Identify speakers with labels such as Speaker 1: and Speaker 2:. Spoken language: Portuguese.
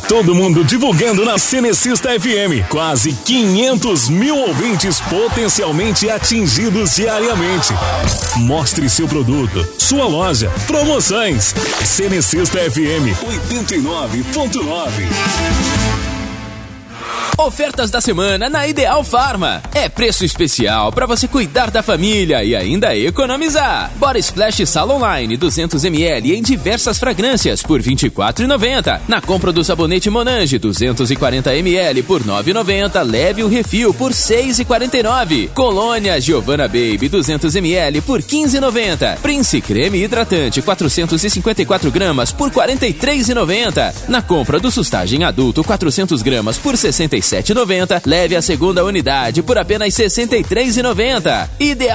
Speaker 1: Todo mundo divulgando na Cenecista FM. Quase 500 mil ouvintes potencialmente atingidos diariamente. Mostre seu produto, sua loja, promoções. Cenecista FM 89.9.
Speaker 2: Ofertas da semana na Ideal Farma. É preço especial para você cuidar da família e ainda economizar. Body Splash Sal Online 200ml em diversas fragrâncias por R$ 24,90. Na compra do sabonete Monange 240ml por R$ 9,90, leve o refil por R$ 6,49. Colônia Giovanna Baby 200ml por R$ 15,90. Prince Creme Hidratante 454 gramas por R$ 43,90. Na compra do Sustagem Adulto 400 gramas por R$ 67,90, leve a segunda unidade por apenas R$ 63,90. Ideal